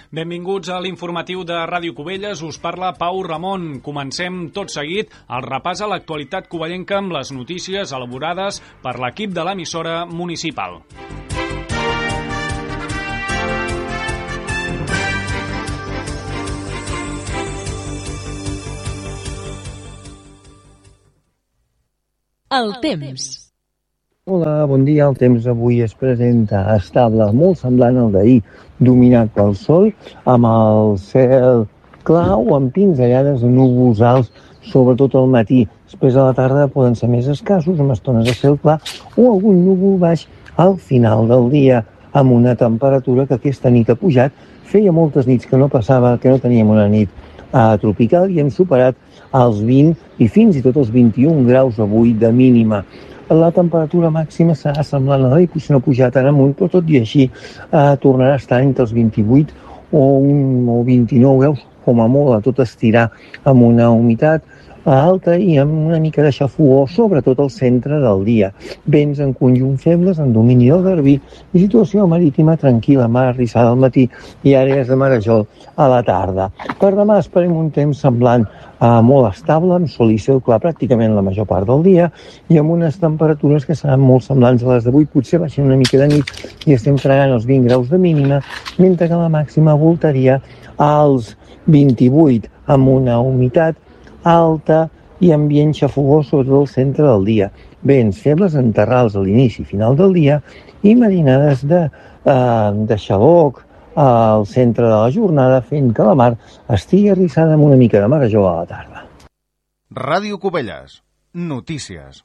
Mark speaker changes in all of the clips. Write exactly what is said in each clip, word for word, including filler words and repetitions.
Speaker 1: Benvinguts a l'informatiu de Ràdio Cubelles, us parla Pau Ramon. Comencem tot seguit el repàs a l'actualitat covellenca amb les notícies elaborades per l'equip de l'emissora municipal.
Speaker 2: El temps.
Speaker 3: Hola, bon dia. El temps avui es presenta estable, molt semblant al d'ahir, dominat pel sol, amb el cel clar o amb pinzellades de núvols alts, sobretot al matí. Després a la tarda poden ser més escassos, amb estones de cel clar o algun núvol baix al final del dia, amb una temperatura que aquesta nit ha pujat. Feia moltes nits que no passava, que no teníem una nit eh, tropical i hem superat els vint i fins i tot els vint-i-un graus avui de mínima. La temperatura màxima serà semblant a l'ahir, potser no ha pujat tan amunt, però tot i així eh, tornarà a estar entre els vint-i-vuit o, un, o vint-i-nou graus, com a molt, a tot estirar amb una humitat alta i amb una mica de xafogor, sobretot al centre del dia. Vents en conjunt febles, en domini del Garbí, i situació marítima tranquil·la, mar arrissada al matí i àrees de marejol a la tarda. Per demà esperem un temps semblant Uh, molt estable, amb sol i cel clar pràcticament la major part del dia i amb unes temperatures que seran molt semblants a les d'avui, potser baixen una mica de nit i estem fregant els vint graus de mínima, mentre que la màxima voltaria als vint-i-vuit amb una humitat alta i ambient xafogós sobretot al centre del dia. Vents febles en terrals a l'inici i final del dia i marinades de, uh, de xaloc al centre de la jornada, fent que la mar estigui arrissada amb una mica de marejor a la tarda.
Speaker 4: Ràdio Cubelles. Notícies.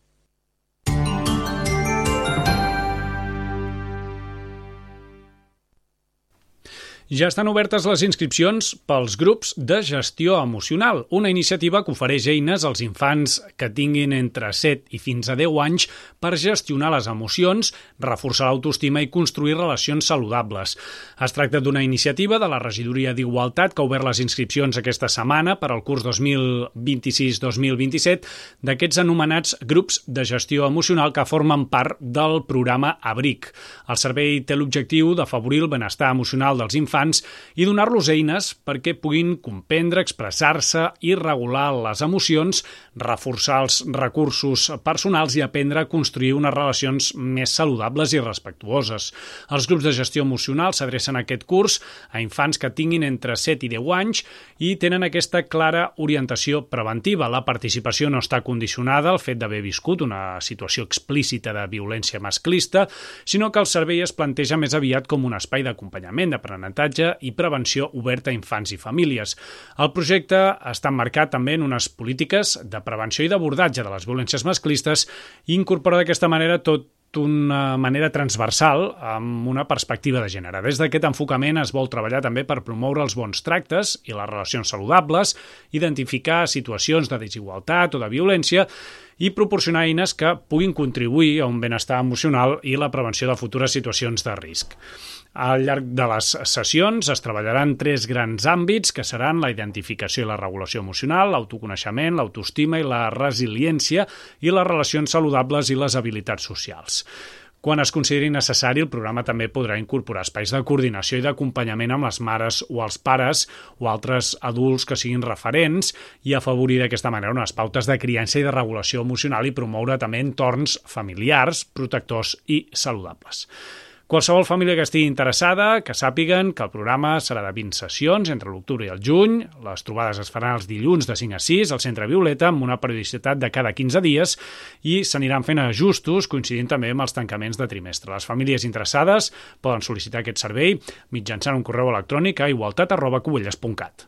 Speaker 1: Ja estan obertes les inscripcions pels grups de gestió emocional, una iniciativa que ofereix eines als infants que tinguin entre set i fins a deu anys per gestionar les emocions, reforçar l'autoestima i construir relacions saludables. Es tracta d'una iniciativa de la Regidoria d'Igualtat que ha obert les inscripcions aquesta setmana per al curs dos mil vint-i-sis dos mil vint-i-set d'aquests anomenats grups de gestió emocional que formen part del programa Abric. El servei té l'objectiu d'afavorir el benestar emocional dels infants i donar-los eines perquè puguin comprendre, expressar-se i regular les emocions, reforçar els recursos personals i aprendre a construir unes relacions més saludables i respectuoses. Els grups de gestió emocional s'adrecen a aquest curs a infants que tinguin entre set i deu anys i tenen aquesta clara orientació preventiva. La participació no està condicionada al fet d'haver viscut una situació explícita de violència masclista, sinó que el servei es planteja més aviat com un espai d'acompanyament, d'aprenentatge i prevenció oberta a infants i famílies. El projecte està emmarcat també en unes polítiques de prevenció i d'abordatge de les violències masclistes i incorpora d'aquesta manera tot d'una manera transversal amb una perspectiva de gènere. Des d'aquest enfocament es vol treballar també per promoure els bons tractes i les relacions saludables, identificar situacions de desigualtat o de violència i proporcionar eines que puguin contribuir a un benestar emocional i la prevenció de futures situacions de risc. Al llarg de les sessions es treballaran tres grans àmbits que seran la identificació i la regulació emocional, l'autoconeixement, l'autoestima i la resiliència i les relacions saludables i les habilitats socials. Quan es consideri necessari, el programa també podrà incorporar espais de coordinació i d'acompanyament amb les mares o els pares o altres adults que siguin referents i afavorir d'aquesta manera unes pautes de criança i de regulació emocional i promoure també entorns familiars, protectors i saludables. Qualsevol família que estigui interessada, que sàpiguen que el programa serà de vint sessions entre l'octubre i el juny. Les trobades es faran els dilluns de cinc a sis al Centre Violeta amb una periodicitat de cada quinze dies i s'aniran fent ajustos coincidint també amb els tancaments de trimestre. Les famílies interessades poden sol·licitar aquest servei mitjançant un correu electrònic a igualtat arroba cubelles punt cat.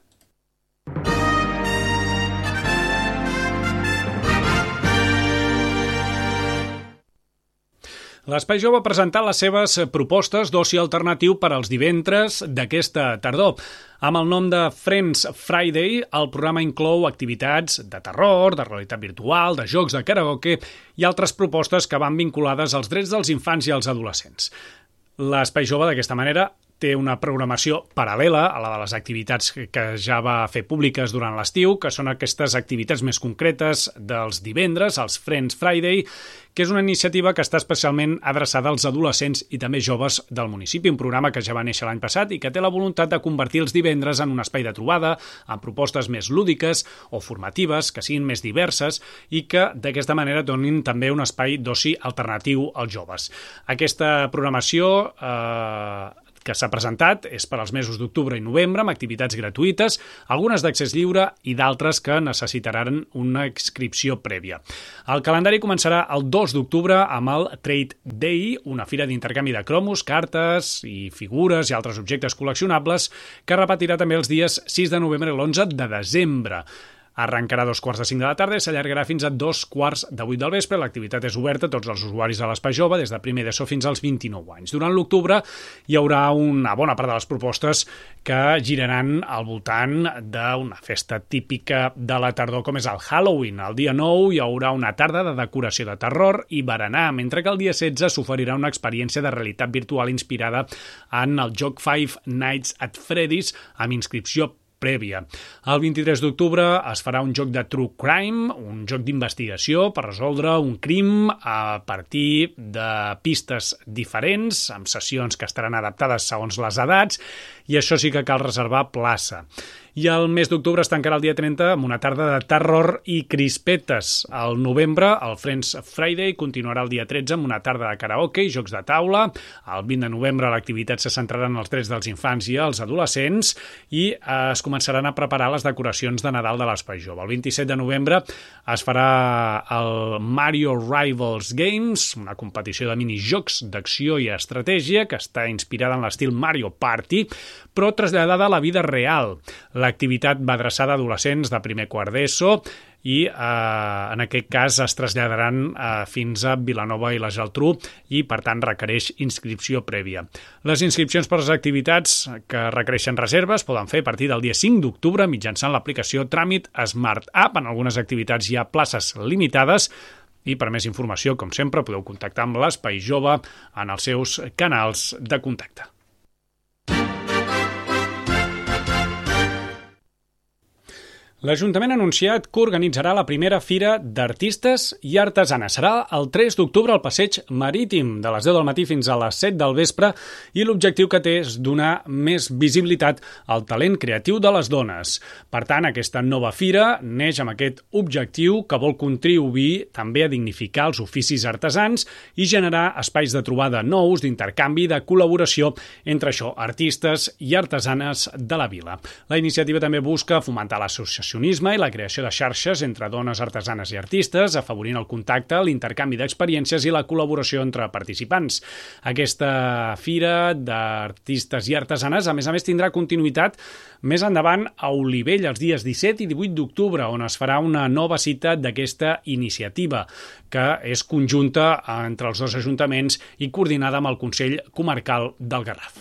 Speaker 1: L'Espai Jove ha presentat les seves propostes d'oci alternatiu per als divendres d'aquesta tardor. Amb el nom de Friends Friday, el programa inclou activitats de terror, de realitat virtual, de jocs de karaoke i altres propostes que van vinculades als drets dels infants i als adolescents. L'Espai Jove, d'aquesta manera, té una programació paral·lela a la de les activitats que ja va fer públiques durant l'estiu, que són aquestes activitats més concretes dels divendres, els Friends Friday, que és una iniciativa que està especialment adreçada als adolescents i també joves del municipi, un programa que ja va néixer l'any passat i que té la voluntat de convertir els divendres en un espai de trobada, amb propostes més lúdiques o formatives, que siguin més diverses i que d'aquesta manera donin també un espai d'oci alternatiu als joves. Aquesta programació eh, que s'ha presentat és per als mesos d'octubre i novembre amb activitats gratuïtes, algunes d'accés lliure i d'altres que necessitaran una inscripció prèvia. El calendari començarà el dos d'octubre amb el Trade Day, una fira d'intercanvi de cromos, cartes i figures i altres objectes col·leccionables que repetirà també els dies sis de novembre i l'onze de desembre. Arrencarà a dos quarts de cinc de la tarda i s'allargarà fins a dos quarts de vuit del vespre. L'activitat és oberta a tots els usuaris de l'Espai Jove, des de primer d'ESO fins als vint-i-nou anys. Durant l'octubre hi haurà una bona part de les propostes que giraran al voltant d'una festa típica de la tardor, com és el Halloween. El dia nou hi haurà una tarda de decoració de terror i berenar, mentre que el dia setze s'oferirà una experiència de realitat virtual inspirada en el joc Five Nights at Freddy's amb inscripció prèvia. El vint-i-tres d'octubre es farà un joc de True Crime, un joc d'investigació per resoldre un crim a partir de pistes diferents, amb sessions que estaran adaptades segons les edats, i això sí que cal reservar plaça. I el mes d'octubre es tancarà el dia trenta amb una tarda de terror i crispetes. Al novembre, el Friends Friday continuarà el dia tretze amb una tarda de karaoke i jocs de taula. El vint de novembre l'activitat se centrarà en els drets dels infants i els adolescents i es començaran a preparar les decoracions de Nadal de l'Espai Jove. El vint-i-set de novembre es farà el Mario Rivals Games, una competició de minijocs d'acció i estratègia que està inspirada en l'estil Mario Party, però traslladada a la vida real. L'activitat va adreçada a adolescents de primer quart d'ESO i eh, en aquest cas es traslladaran eh, fins a Vilanova i la Geltrú i per tant requereix inscripció prèvia. Les inscripcions per les activitats que requereixen reserves poden fer a partir del dia cinc d'octubre mitjançant l'aplicació Tràmit Smart App. En algunes activitats hi ha places limitades i per més informació, com sempre, podeu contactar amb l'Espai Jove en els seus canals de contacte. L'Ajuntament ha anunciat que organitzarà la primera Fira d'Artistes i Artesanes. Serà el tres d'octubre al Passeig Marítim, de les deu del matí fins a les set del vespre, i l'objectiu que té és donar més visibilitat al talent creatiu de les dones. Per tant, aquesta nova fira neix amb aquest objectiu que vol contribuir també a dignificar els oficis artesans i generar espais de trobada nous, d'intercanvi i de col·laboració entre això, artistes i artesanes de la vila. La iniciativa també busca fomentar l'associació i la creació de xarxes entre dones artesanes i artistes, afavorint el contacte, l'intercanvi d'experiències i la col·laboració entre participants. Aquesta fira d'artistes i artesanes, a més a més, tindrà continuïtat més endavant a Olivella, els dies disset i divuit d'octubre, on es farà una nova cita d'aquesta iniciativa, que és conjunta entre els dos ajuntaments i coordinada amb el Consell Comarcal del Garraf.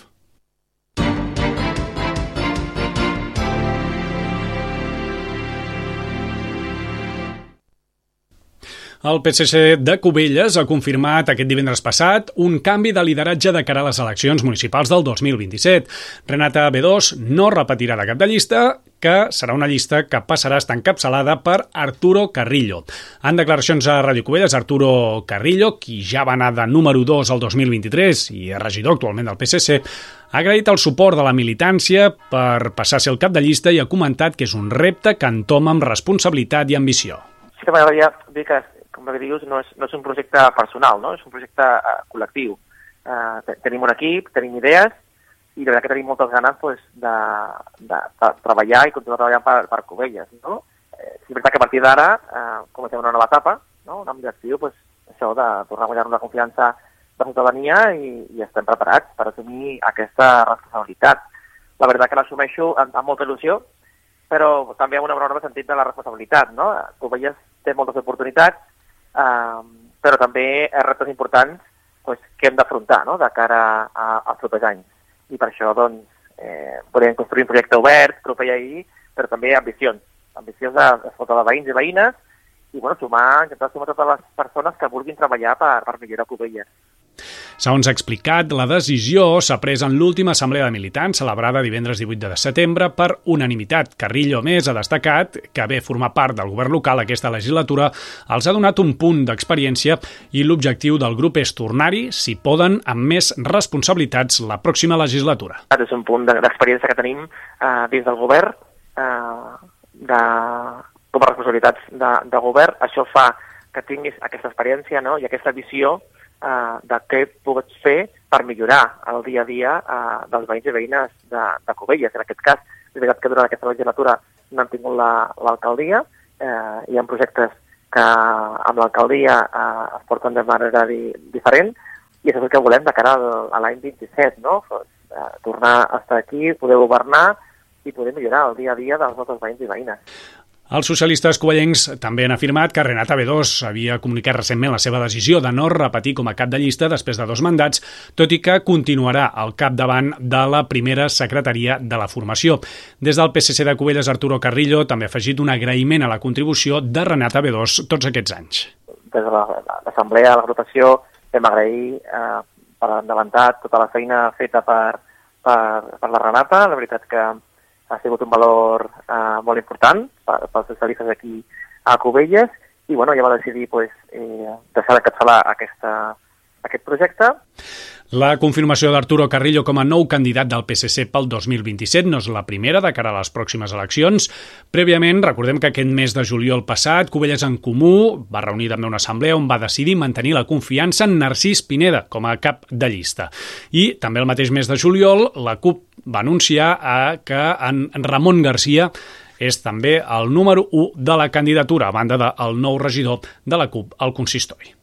Speaker 1: El P S C de Cubelles ha confirmat aquest divendres passat un canvi de lideratge de cara a les eleccions municipals del dos mil vint-i-set. Renata Bedós no repetirà de cap de llista, que serà una llista que passarà a estar encapçalada per Arturo Carrillo. En declaracions a Ràdio Cubelles, Arturo Carrillo, qui ja va anar de número dos al dos mil vint-i-tres i és regidor actualment del P S C, ha agraït el suport de la militància per passar a ser el cap de llista i ha comentat que és un repte que entoma amb responsabilitat i ambició.
Speaker 5: Sí que m'agradaria dir que, com dius, no és, no és un projecte personal, no? És un projecte uh, col·lectiu. Uh, tenim un equip, tenim idees, i de veritat que tenim moltes ganes pues, de, de, de treballar i continuar treballant per, per Cubelles. No? Eh, és veritat que a partir d'ara eh, comencem una nova etapa, no? Un objectiu pues, això de tornar a guanyar-nos la confiança de la ciutadania i, i estem preparats per assumir aquesta responsabilitat. La veritat que l'assumeixo amb, amb molta il·lusió, però també amb una enorme sentit de la responsabilitat. No? Cubelles té moltes oportunitats, eh, però també reptes importants pues, que hem d'afrontar, no? De cara a, als propers anys. I per això doncs, eh, podem construir un projecte obert, proper ahir, però també ambicions. Ambicions d'escoltar de veïns i veïnes i bueno, sumar, intentar sumar totes les persones que vulguin treballar per, per millorar Cubelles.
Speaker 1: Segons ha explicat, la decisió s'ha pres en l'última assemblea de militants celebrada divendres divuit de setembre per unanimitat. Carrillo, més, ha destacat que haver format part del govern local aquesta legislatura els ha donat un punt d'experiència i l'objectiu del grup és tornar-hi, si poden, amb més responsabilitats la pròxima legislatura.
Speaker 5: És un punt d'experiència que tenim eh, dins del govern, eh, de, com a responsabilitats de, de govern. Això fa que tinguis aquesta experiència, no?, i aquesta visió eh, de què pots fer per millorar el dia a dia eh, dels veïns i veïnes de, de Cubelles. En aquest cas, és veritat que durant aquesta legislatura no han tingut l'alcaldia, la, eh, hi ha projectes que amb l'alcaldia eh, es porten de manera di, diferent, i això és el que volem de cara al, a l'any vint-i-set, no? Pues, eh, tornar a estar aquí, poder governar i poder millorar el dia a dia dels nostres veïns i veïnes.
Speaker 1: Els socialistes covellencs també han afirmat que Renata Bedós havia comunicat recentment la seva decisió de no repetir com a cap de llista després de dos mandats, tot i que continuarà al capdavant de la primera secretaria de la formació. Des del P S C de Cubelles, Arturo Carrillo també ha afegit un agraïment a la contribució de Renata Bedós tots aquests anys.
Speaker 5: Des de l'assemblea, la votació, vam agrair eh, per endavantat tota la feina feta per, per, per la Renata. La veritat que ha sigut un valor eh, molt important per, pels socialistes aquí a Cubelles i bueno, ja va decidir pues, eh, deixar d'encapçalar aquesta, aquest projecte.
Speaker 1: La confirmació d'Arturo Carrillo com a nou candidat del P S C pel dos mil vint-i-set no és la primera de cara a les pròximes eleccions. Prèviament, recordem que aquest mes de juliol passat, Cubelles en Comú va reunir també una assemblea on va decidir mantenir la confiança en Narcís Pineda com a cap de llista. I també el mateix mes de juliol, la CUP va anunciar eh, que en Ramon Garcia és també el número u de la candidatura, a banda del nou regidor de la CUP al consistori.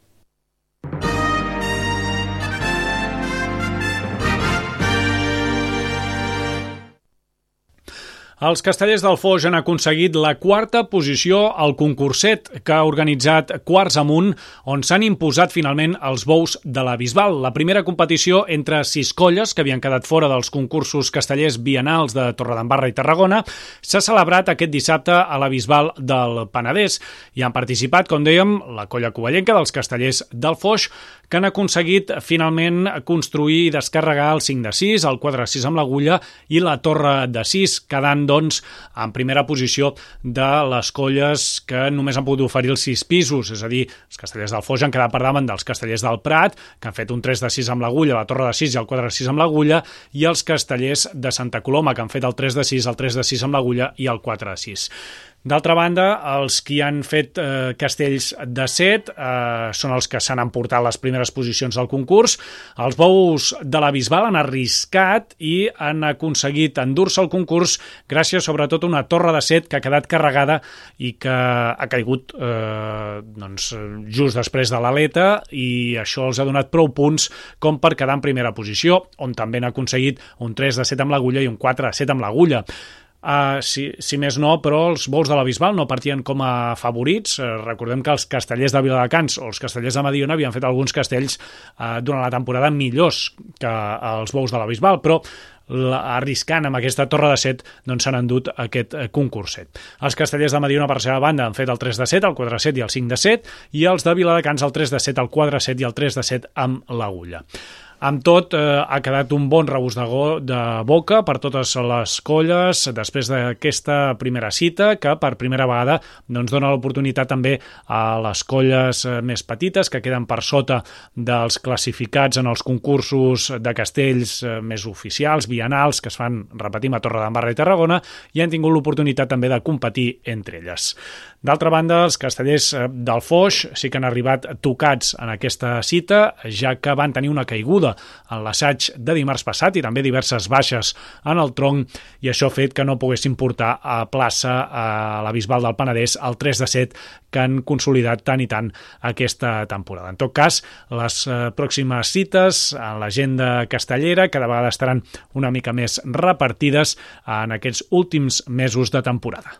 Speaker 1: Els Castellers del Foix han aconseguit la quarta posició al concurset que ha organitzat Quarts Amunt, on s'han imposat finalment els bous de la Bisbal. La primera competició entre sis colles que havien quedat fora dels concursos castellers biennals de Torredembarra i Tarragona s'ha celebrat aquest dissabte a la Bisbal del Penedès. Hi han participat, com dèiem, la colla covellenca dels Castellers del Foix, que han aconseguit finalment construir i descarregar el cinc de sis, el quatre de sis amb l'agulla i la torre de sis, quedant doncs en primera posició de les colles que només han pogut oferir els sis pisos, és a dir, els Castellers del Foix han quedat per davant dels Castellers del Prat, que han fet un tres de sis amb l'agulla, la torre de sis i el quatre de sis amb l'agulla, i els Castellers de Santa Coloma, que han fet el tres de sis, el tres de sis amb l'agulla i el quatre de sis. D'altra banda, els qui han fet eh, castells de set eh, són els que s'han emportat les primeres posicions del concurs. Els bous de la Bisbal han arriscat i han aconseguit endur-se el concurs gràcies sobretot a una torre de set que ha quedat carregada i que ha caigut eh, doncs, just després de l'aleta, i això els ha donat prou punts com per quedar en primera posició, on també han aconseguit un tres de set amb l'agulla i un quatre de set amb l'agulla. Uh, si, si més no, però els bous de la Bisbal no partien com a favorits. Uh, recordem que els castellers de Viladecans o els castellers de Mediona havien fet alguns castells uh, durant la temporada millors que els bous de la Bisbal, però la, arriscant amb aquesta torre de set doncs s'han endut aquest uh, concurset. Els castellers de Mediona, per la seva banda, han fet el tres de set, el quatre de set i el cinc de set, i els de Viladecans el tres de set, el quatre de set i el tres de set amb l'agulla. Amb tot, eh, ha quedat un bon regust de, go, de boca per totes les colles després d'aquesta primera cita, que per primera vegada doncs, dona l'oportunitat també a les colles més petites que queden per sota dels classificats en els concursos de castells més oficials, biennals, que es fan, repetim, a Torredembarra i Tarragona, i han tingut l'oportunitat també de competir entre elles. D'altra banda, els castellers del Foix sí que han arribat tocats en aquesta cita, ja que van tenir una caiguda en l'assaig de dimarts passat i també diverses baixes en el tronc, i això ha fet que no poguessin portar a plaça a la Bisbal del Penedès el tres de set que han consolidat tant i tant aquesta temporada. En tot cas, les pròximes cites en l'agenda castellera cada vegada estaran una mica més repartides en aquests últims mesos de temporada.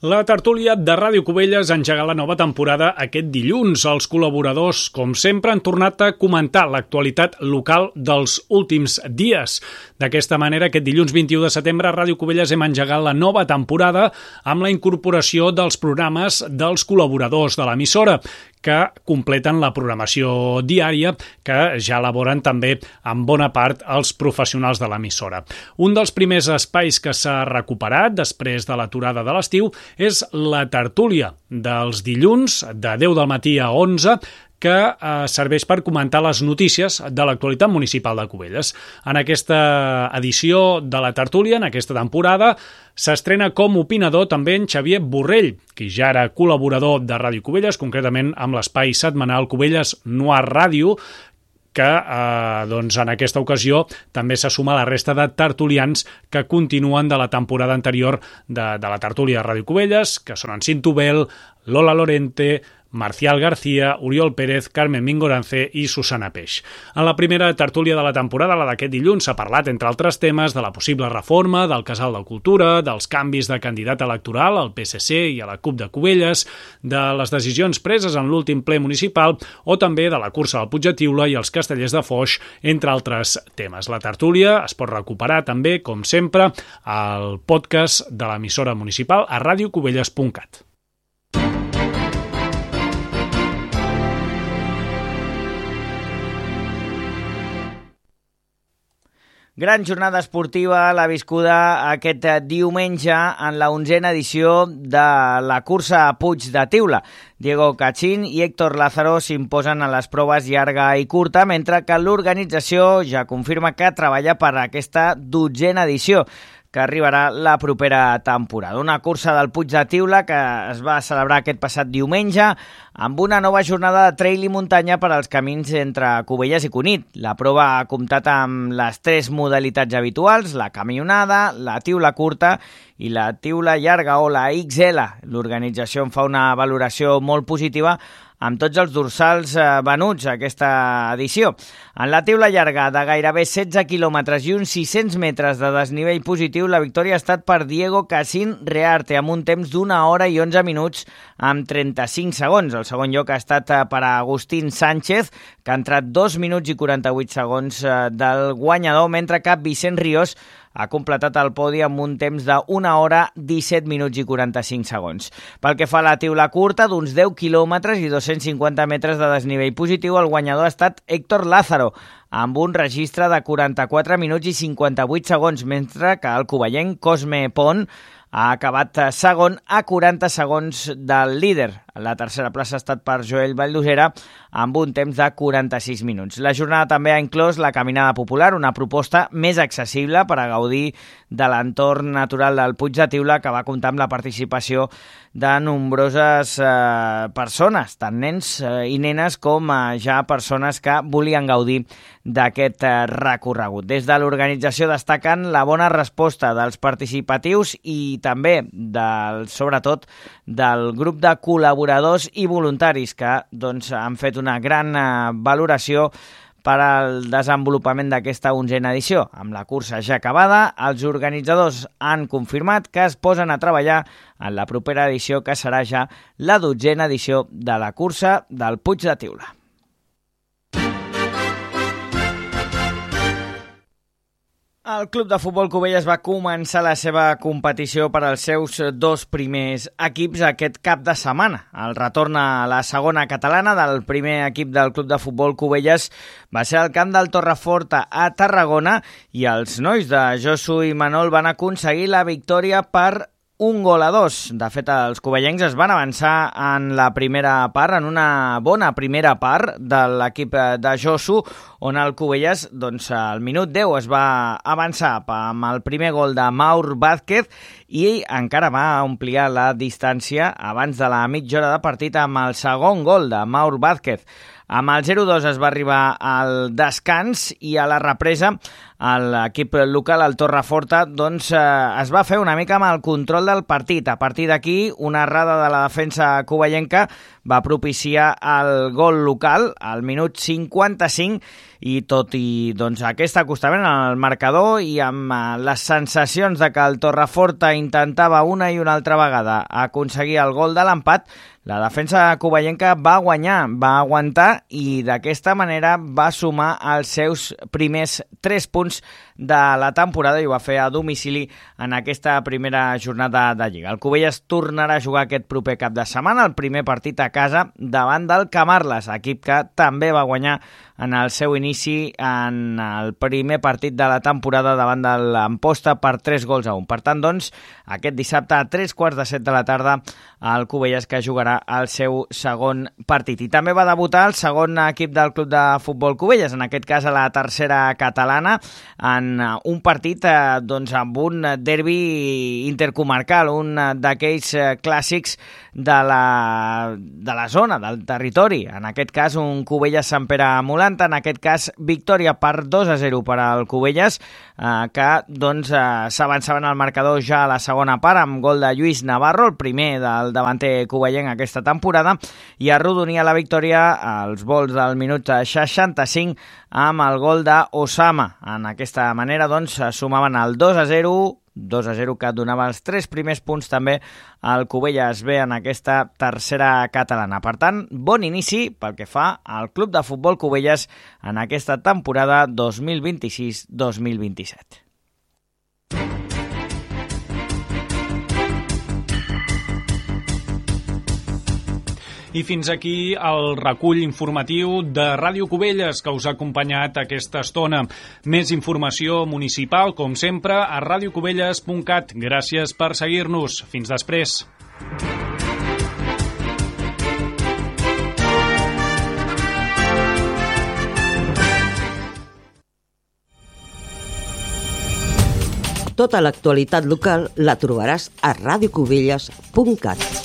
Speaker 1: La tertúlia de Ràdio Cubelles ha engegat la nova temporada aquest dilluns. Els col·laboradors, com sempre, han tornat a comentar l'actualitat local dels últims dies. D'aquesta manera, aquest dilluns vint-i-u de setembre a Ràdio Cubelles hem engegat la nova temporada amb la incorporació dels programes dels col·laboradors de l'emissora, que completen la programació diària que ja elaboren també en bona part els professionals de l'emissora. Un dels primers espais que s'ha recuperat després de l'aturada de l'estiu és la tertúlia dels dilluns de deu del matí a onze, que eh, serveix per comentar les notícies de l'actualitat municipal de Cubelles. En aquesta edició de la tertúlia, en aquesta temporada, s'estrena com opinador també en Xavier Borrell, qui ja era col·laborador de Ràdio Cubelles, concretament amb l'espai setmanal Cubelles Noir Ràdio, que eh, doncs en aquesta ocasió també se suma a la resta de tertulians que continuen de la temporada anterior de, de la tertúlia de Ràdio Cubelles, que són en Cinto Bel, Lola Lorente, Marcial García, Oriol Pérez, Carmen Mingorance i Susana Peix. En la primera tertúlia de la temporada, la d'aquest dilluns, s'ha parlat, entre altres temes, de la possible reforma, del Casal de Cultura, dels canvis de candidat electoral al P S C i a la CUP de Cubelles, de les decisions preses en l'últim ple municipal o també de la cursa del Puig de Tiula i els Castellers de Foix, entre altres temes. La tertúlia es pot recuperar també, com sempre, al podcast de l'emissora municipal a radio cubelles punt cat.
Speaker 6: Gran jornada esportiva l'ha viscuda aquest diumenge en la onzena edició de la cursa a Puig de Tiula. Diego Cachín i Héctor Lázaro s'imposen a les proves llarga i curta, mentre que l'organització ja confirma que treballa per aquesta dotzena edició, que arribarà la propera temporada. Una cursa del Puig de Tiula que es va celebrar aquest passat diumenge amb una nova jornada de trail i muntanya per als camins entre Cubelles i Cunit. La prova ha comptat amb les tres modalitats habituals, la camionada, la tiula curta i la tiula llarga o la X L. L'organització en fa una valoració molt positiva amb tots els dorsals eh, venuts a aquesta edició. En la tiula llarga de gairebé setze quilòmetres i uns sis-cents metres de desnivell positiu, la victòria ha estat per Diego Cachín Rearte, amb un temps d'una hora i onze minuts amb trenta-cinc segons. El segon lloc ha estat per a Agustín Sánchez, que ha entrat dos minuts i quaranta-vuit segons eh, del guanyador, mentre que Vicent Ríos ha completat el podi amb un temps d'una hora, disset minuts i quaranta-cinc segons. Pel que fa a la tiula curta, d'uns deu quilòmetres i dos-cents cinquanta metres de desnivell positiu, el guanyador ha estat Héctor Lázaro, amb un registre de quaranta-quatre minuts i cinquanta-vuit segons, mentre que el cuballenc Cosme Pont ha acabat segon a quaranta segons del líder. La tercera plaça ha estat per Joel Valldosera amb un temps de quaranta-sis minuts. La jornada també ha inclòs la caminada popular, una proposta més accessible per a gaudir de l'entorn natural del Puig de Tiula, que va comptar amb la participació de nombroses eh, persones, tant nens eh, i nenes com eh, ja persones que volien gaudir d'aquest eh, recorregut. Des de l'organització destaquen la bona resposta dels participatius i també, del, sobretot, del grup de col·laboradors i voluntaris que doncs, han fet una gran eh, valoració per al desenvolupament d'aquesta onzena edició. Amb la cursa ja acabada, els organitzadors han confirmat que es posen a treballar en la propera edició, que serà ja la dotzena edició de la cursa del Puig de Tiula. El Club de Futbol Cubelles va començar la seva competició per als seus dos primers equips aquest cap de setmana. El retorn a la segona catalana del primer equip del Club de Futbol Cubelles va ser al camp del Torreforta a Tarragona i els nois de Josu i Manol van aconseguir la victòria per un gol a dos. De fet, els cubellencs es van avançar en la primera part, en una bona primera part de l'equip de Josu, on el Cubelles, doncs, al minut deu es va avançar amb el primer gol de Maur Vázquez i encara va ampliar la distància abans de la mitja hora de partit amb el segon gol de Maur Vázquez. Amb el zero dos es va arribar al descans i a la represa l'equip local, el Torreforta, doncs eh, es va fer una mica amb el control del partit. A partir d'aquí, una errada de la defensa covellenca va propiciar el gol local al minut cinquanta-cinc, i tot i doncs, aquest acostament al marcador i amb uh, les sensacions de que el Torreforta intentava una i una altra vegada aconseguir el gol de l'empat, la defensa covellenca va guanyar, va aguantar i d'aquesta manera va sumar els seus primers tres punts de la temporada i ho va fer a domicili en aquesta primera jornada de Lliga. El Cubelles tornarà a jugar aquest proper cap de setmana, el primer partit a casa davant del Camarles, equip que també va guanyar en el seu inici en el primer partit de la temporada davant de l'Amposta per tres gols a un. Per tant, doncs, aquest dissabte a tres quarts de set de la tarda el Cubelles que jugarà el seu segon partit. I també va debutar el segon equip del Club de Futbol Cubelles, en aquest cas a la tercera catalana, en un partit eh, doncs, amb un derbi intercomarcal, un d'aquells eh, clàssics de la, de la zona, del territori. En aquest cas, un Cubelles-Sant Pere-Molant, en aquest cas, victòria per dos a zero per al Cubelles, eh, que doncs, eh, s'avançaven al marcador ja a la segona part, amb gol de Lluís Navarro, el primer del davanter covellenc aquesta temporada, i arrodonia la victòria als vols del minut seixanta-cinc amb el gol d'Osama. En aquesta manera, doncs, sumaven el dos a zero, dos a zero que donava els tres primers punts també al Cubelles B en aquesta tercera catalana. Per tant, bon inici pel que fa al Club de Futbol Cubelles en aquesta temporada dos mil vint-i-sis dos mil vint-i-set.
Speaker 1: I fins aquí el recull informatiu de Ràdio Cubelles que us ha acompanyat aquesta estona. Més informació municipal, com sempre, a radiocubelles punt cat. Gràcies per seguir-nos. Fins després.
Speaker 7: Tota l'actualitat local la trobaràs a radiocubelles punt cat.